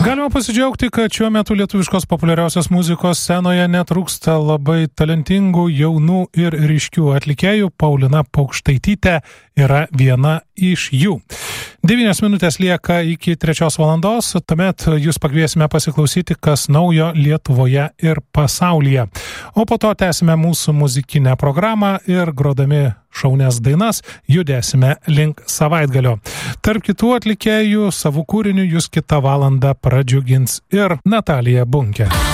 Galima pasidžiaugti, kad šiuo metu lietuviškos populiariausios muzikos scenoje netrūksta labai talentingų, jaunų ir ryškių atlikėjų. Paulina Paukštaitytė yra viena iš jų. 9 minutės lieka iki 3 valandos, tuomet jūs pakviesime pasiklausyti, kas naujo Lietuvoje ir pasaulyje. O po to tęsime mūsų muzikinę programą ir grodami šaunias dainas judėsime link savaitgalio. Tarp kitų atlikėjų savų kūrinių jūs kitą valandą pradžiugins ir Natalija Bunkė.